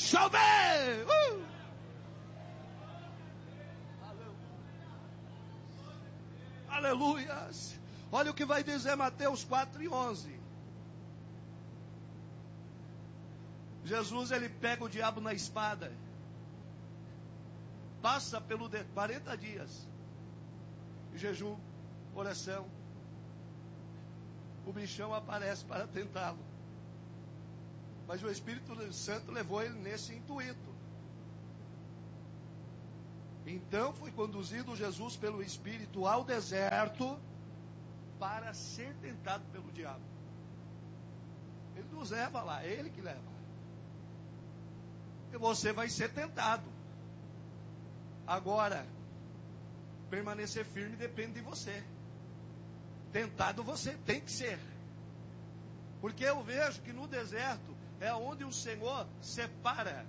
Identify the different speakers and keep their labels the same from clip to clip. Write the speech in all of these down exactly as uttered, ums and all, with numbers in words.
Speaker 1: chover. Uh! Aleluias. Olha o que vai dizer Mateus quatro e onze. Jesus, ele pega o diabo na espada. Passa pelo de quarenta dias. Jejum, oração. O bichão aparece para tentá-lo. Mas o Espírito Santo levou ele nesse intuito. Então foi conduzido Jesus pelo Espírito ao deserto para ser tentado pelo diabo. Ele nos leva lá, é ele que leva. E você vai ser tentado. Agora, permanecer firme depende de você. Tentado você tem que ser. Porque eu vejo que no deserto é onde o Senhor separa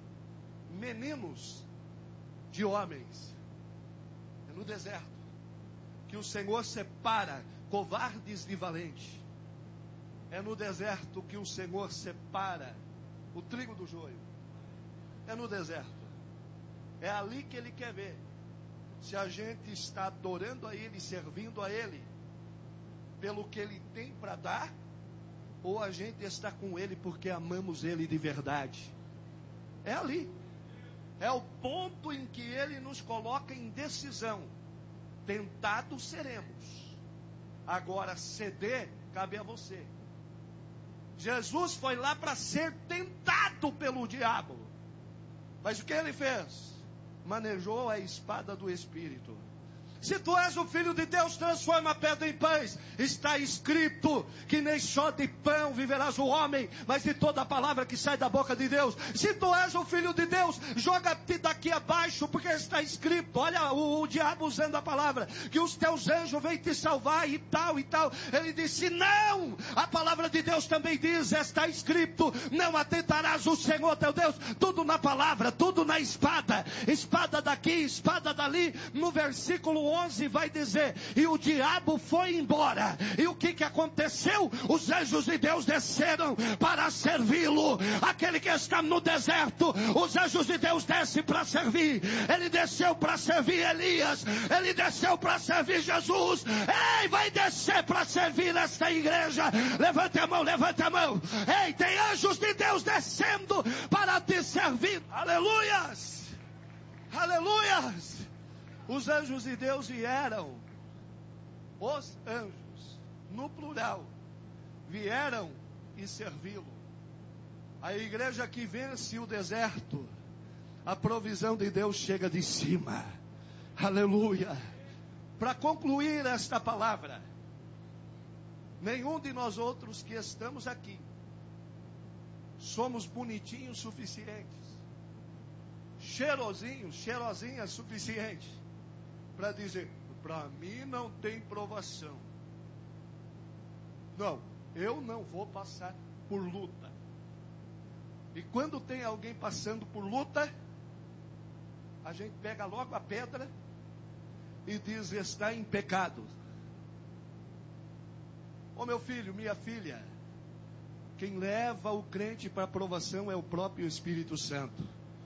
Speaker 1: meninos de homens. É no deserto que o Senhor separa covardes de valentes. É no deserto que o Senhor separa o trigo do joio. É no deserto. É ali que Ele quer ver se a gente está adorando a Ele, servindo a Ele pelo que Ele tem para dar, ou a gente está com Ele porque amamos Ele de verdade. É ali. É o ponto em que Ele nos coloca em decisão. Tentados seremos. Agora ceder cabe a você. Jesus foi lá para ser tentado pelo diabo. Mas o que ele fez? Manejou a espada do Espírito. Se tu és o Filho de Deus, transforma a pedra em pães. Está escrito que nem só de pão viverás o homem, mas de toda a palavra que sai da boca de Deus. Se tu és o Filho de Deus, joga-te daqui abaixo, porque está escrito, olha o, o diabo usando a palavra, que os teus anjos vêm te salvar e tal e tal. Ele disse, não, a palavra de Deus também diz, está escrito, não atentarás o Senhor teu Deus. Tudo na palavra, tudo na espada. Espada daqui, espada dali. No versículo onze vai dizer, e o diabo foi embora. E o que que aconteceu? Os anjos de Deus desceram para servi-lo. Aquele que está no deserto, os anjos de Deus descem para servir. Ele desceu para servir Elias. Ele desceu para servir Jesus. Ei, vai descer para servir esta igreja. Levante a mão, levante a mão. Ei, tem anjos de Deus descendo para te servir. Aleluias. Aleluias. Os anjos de Deus vieram, os anjos, no plural, vieram e servi-lo. A igreja que vence o deserto, a provisão de Deus chega de cima. Aleluia. Para concluir esta palavra, nenhum de nós outros que estamos aqui, somos bonitinhos suficientes, cheirosinhos, cheirosinhas suficientes, para dizer, para mim não tem provação. Não, eu não vou passar por luta. E quando tem alguém passando por luta, a gente pega logo a pedra e diz, está em pecado. Ô meu filho, minha filha, quem leva o crente para a provação é o próprio Espírito Santo.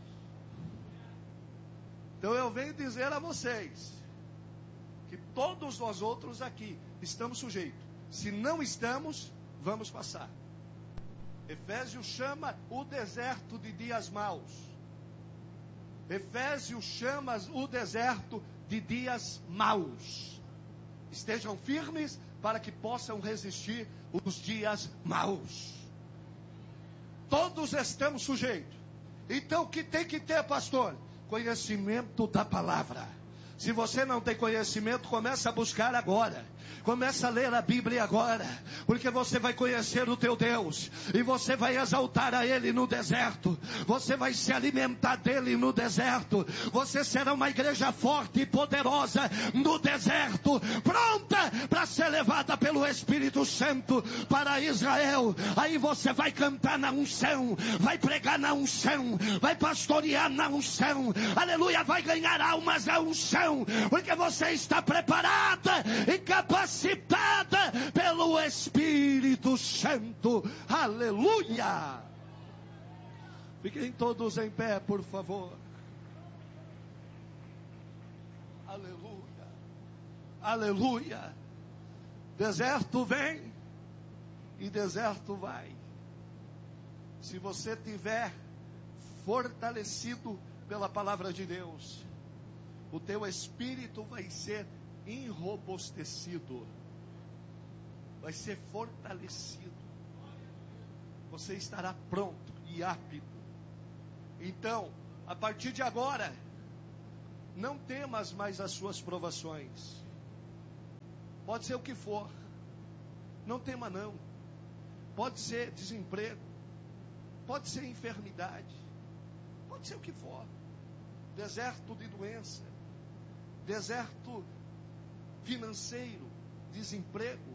Speaker 1: Então eu venho dizer a vocês que todos nós outros aqui estamos sujeitos. Se não estamos, vamos passar. Efésios chama o deserto de dias maus. Efésios chama o deserto de dias maus. Estejam firmes para que possam resistir os dias maus. Todos estamos sujeitos. Então o que tem que ter, pastor? Conhecimento da palavra. Se você não tem conhecimento, começa a buscar agora. Começa a ler a Bíblia agora. Porque você vai conhecer o teu Deus. E você vai exaltar a Ele no deserto. Você vai se alimentar dEle no deserto. Você será uma igreja forte e poderosa no deserto. Pronta para ser levada pelo Espírito Santo para Israel. Aí você vai cantar na unção. Vai pregar na unção. Vai pastorear na unção. Aleluia, vai ganhar almas na unção. Porque você está preparada e capacitada pelo Espírito Santo. Aleluia. Fiquem todos em pé, por favor. Aleluia. Aleluia. Deserto vem e deserto vai. Se você tiver fortalecido pela palavra de Deus, o teu espírito vai ser enrobustecido, vai ser fortalecido. Você estará pronto e apto. Então, a partir de agora, não temas mais as suas provações. Pode ser o que for. Não tema não. Pode ser desemprego. Pode ser enfermidade. Pode ser o que for. Deserto de doença. Deserto financeiro. Desemprego.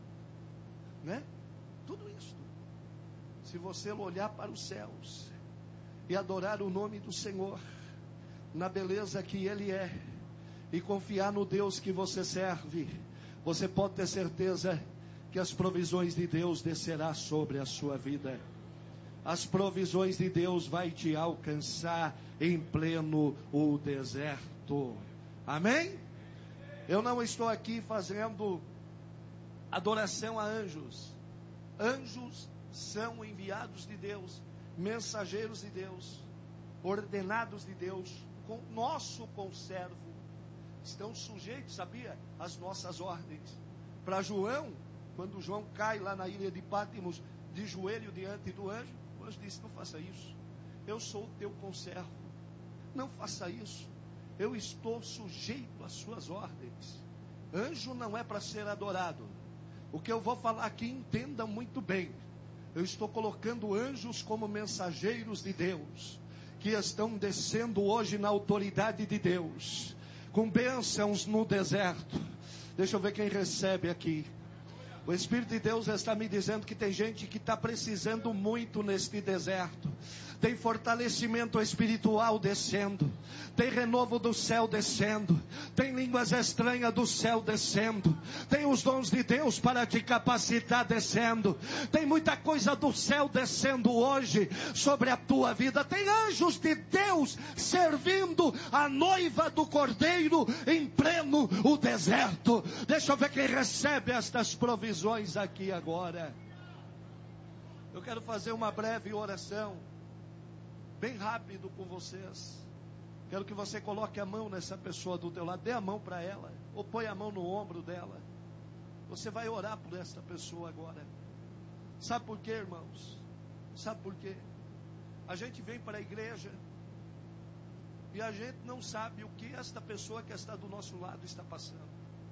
Speaker 1: Né? Tudo isso. Se você olhar para os céus e adorar o nome do Senhor, na beleza que Ele é, e confiar no Deus que você serve, você pode ter certeza que as provisões de Deus descerá sobre a sua vida. As provisões de Deus vai te alcançar em pleno o deserto. Amém? Eu não estou aqui fazendo adoração a anjos. Anjos são enviados de Deus, mensageiros de Deus, ordenados de Deus, com nosso conservo, estão sujeitos, sabia, às nossas ordens. Para João, quando João cai lá na ilha de Pátimos, de joelho diante do anjo, o anjo disse: não faça isso, eu sou o teu conservo, não faça isso, eu estou sujeito às suas ordens. Anjo não é para ser adorado. O que eu vou falar aqui, entenda muito bem. Eu estou colocando anjos como mensageiros de Deus, que estão descendo hoje na autoridade de Deus, com bênçãos no deserto. Deixa eu ver quem recebe aqui. O Espírito de Deus está me dizendo que tem gente que está precisando muito neste deserto. Tem fortalecimento espiritual descendo, tem renovo do céu descendo, tem línguas estranhas do céu descendo, tem os dons de Deus para te capacitar descendo, tem muita coisa do céu descendo hoje sobre a tua vida. Tem anjos de Deus servindo a noiva do Cordeiro em pleno o deserto. Deixa eu ver quem recebe estas provisões aqui agora. Eu quero fazer uma breve oração, bem rápido com vocês. Quero que você coloque a mão nessa pessoa do teu lado, dê a mão para ela, ou põe a mão no ombro dela. Você vai orar por esta pessoa agora. Sabe por quê, irmãos? Sabe por quê? A gente vem para a igreja e a gente não sabe o que esta pessoa que está do nosso lado está passando.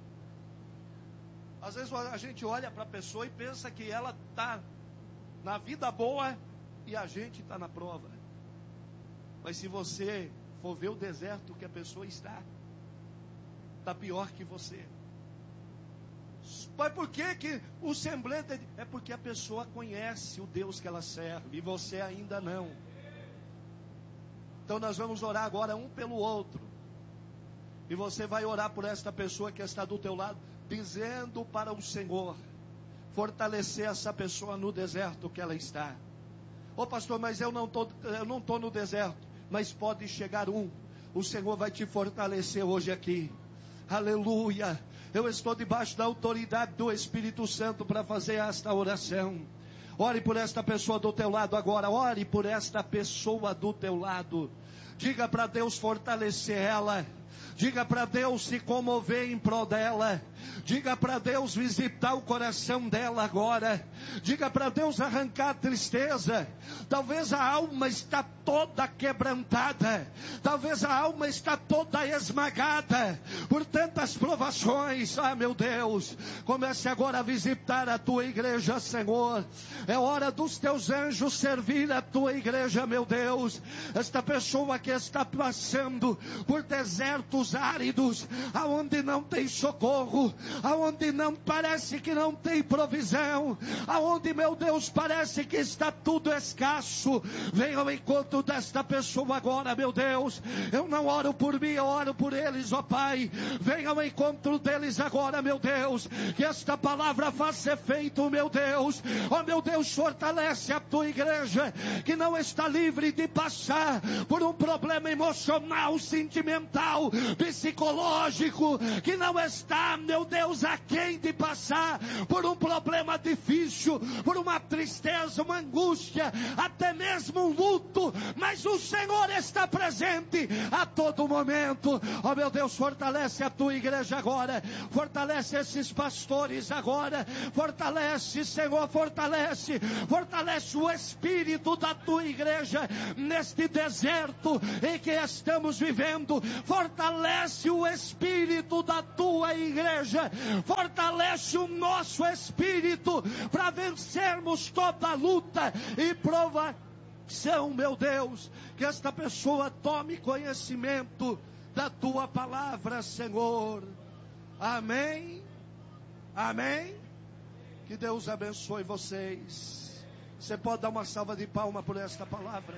Speaker 1: Às vezes a gente olha para a pessoa e pensa que ela está na vida boa e a gente está na prova. Mas se você for ver o deserto que a pessoa está, está pior que você. Mas por que que o semblante... É porque a pessoa conhece o Deus que ela serve e você ainda não. Então nós vamos orar agora um pelo outro. E você vai orar por esta pessoa que está do teu lado, dizendo para o Senhor fortalecer essa pessoa no deserto que ela está. Ô pastor, mas eu não tô, eu não estou no deserto. Mas pode chegar um. O Senhor vai te fortalecer hoje aqui. Aleluia. Eu estou debaixo da autoridade do Espírito Santo para fazer esta oração. Ore por esta pessoa do teu lado agora. Ore por esta pessoa do teu lado. Diga para Deus fortalecer ela. Diga para Deus se comover em prol dela. Diga para Deus visitar o coração dela agora. Diga para Deus arrancar a tristeza. Talvez a alma está toda quebrantada. Talvez a alma está toda esmagada por tantas provações. Ah, meu Deus, comece agora a visitar a tua igreja, Senhor. É hora dos teus anjos servir a tua igreja, meu Deus. Esta pessoa que está passando por desertos áridos, aonde não tem socorro, inimigo, aonde não parece que não tem provisão, aonde, meu Deus, parece que está tudo escasso, venha ao encontro desta pessoa agora, meu Deus. Eu não oro por mim, eu oro por eles, ó Pai. Venha ao encontro deles agora, meu Deus, que esta palavra faça efeito, meu Deus. Ó meu Deus, fortalece a tua igreja, que não está livre de passar por um problema emocional, sentimental, psicológico, que não está, meu Deus, aquém de passar por um problema difícil, por uma tristeza, uma angústia, até mesmo um luto, mas o Senhor está presente a todo momento. Ó meu Deus, fortalece a tua igreja agora, fortalece esses pastores agora, fortalece, Senhor, fortalece, fortalece o espírito da tua igreja neste deserto em que estamos vivendo, fortalece o espírito da tua igreja, fortalece o nosso espírito para vencermos toda luta e provação, meu Deus, que esta pessoa tome conhecimento da tua palavra, Senhor. Amém, amém. Que Deus abençoe vocês. Você pode dar uma salva de palmas por esta palavra?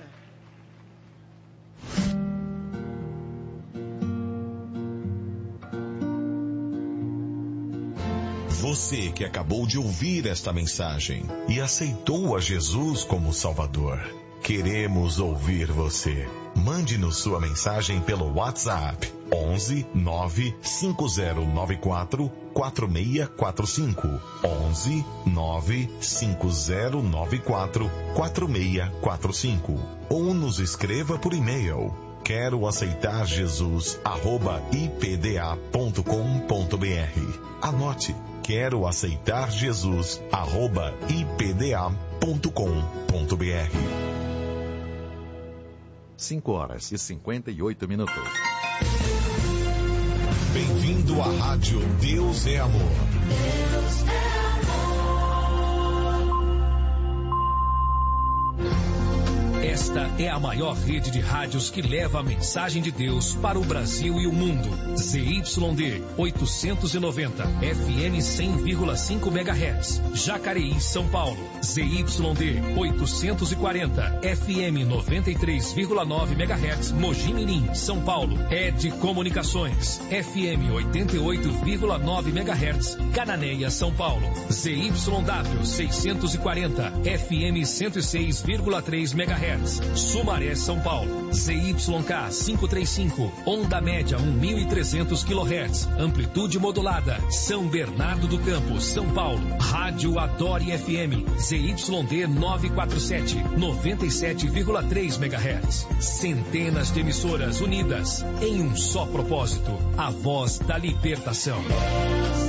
Speaker 2: Você que acabou de ouvir esta mensagem e aceitou a Jesus como Salvador, queremos ouvir você. Mande-nos sua mensagem pelo WhatsApp onze nove cinco zero nove quatro quatro seis quatro cinco, onze nove cinco zero nove quatro quatro seis quatro cinco, ou nos escreva por e-mail quero aceitar Jesus arroba i p d a ponto com ponto b r. Anote, quero aceitar Jesus arroba i p d a ponto com ponto b r.
Speaker 3: cinco horas e cinquenta e oito minutos.
Speaker 2: Bem-vindo à Rádio Deus é Amor. Deus é
Speaker 4: Esta é a maior rede de rádios que leva a mensagem de Deus para o Brasil e o mundo. Z Y D oitocentos e noventa, F M cem vírgula cinco megahertz, Jacareí, São Paulo. Z Y D oitocentos e quarenta, F M noventa e três vírgula nove megahertz, Mogi Mirim, São Paulo. Ed Comunicações, F M oitenta e oito vírgula nove megahertz, Cananéia, São Paulo. Z Y W seiscentos e quarenta, F M cento e seis vírgula três megahertz, Sumaré, São Paulo. Z Y K quinhentos e trinta e cinco, onda média mil e trezentos quilohertz, amplitude modulada, São Bernardo do Campo, São Paulo. Rádio Adore F M, Z Y D novecentos e quarenta e sete, noventa e sete vírgula três megahertz. Centenas de emissoras unidas em um só propósito, a voz da libertação.